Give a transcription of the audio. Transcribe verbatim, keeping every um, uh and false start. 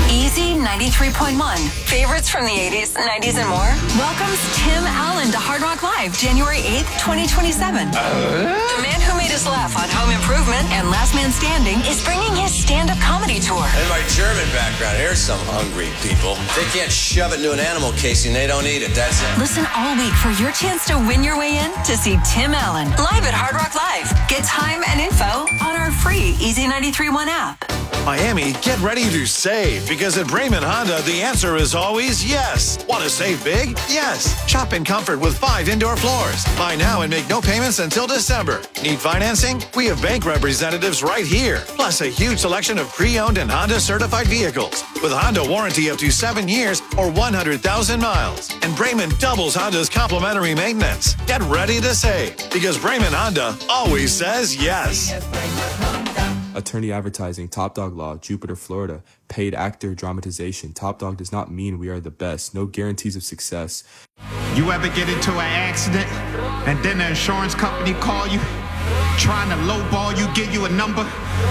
Easy ninety-three point one. Favorites from the eighties, nineties, and more. Welcomes Tim Allen to Hard Rock Live, January eighth, twenty twenty-seven. Uh? The man who made us laugh on Home Improvement and Last Man Standing is bringing his stand-up comedy tour. In my German background, here's some hungry people. If they can't shove it into an animal casing, they don't eat it. That's it. Listen all week for your chance to win your way in to see Tim Allen live at Hard Rock Live. Get time and info on our free Easy ninety-three point one app. Miami, get ready to save, because at Brayman Honda, the answer is always yes. Want to save big? Yes. Shop in comfort with five indoor floors. Buy now and make no payments until December. Need financing? We have bank representatives right here. Plus a huge selection of pre-owned and Honda certified vehicles with Honda warranty up to seven years or one hundred thousand miles. And Brayman doubles Honda's complimentary maintenance. Get ready to save, because Brayman Honda always says yes. Attorney advertising, Top Dog Law, Jupiter, Florida. Paid actor, dramatization. Top Dog does not mean we are the best. No guarantees of success. You ever get into an accident and then the insurance company call you, trying to lowball you, give you a number?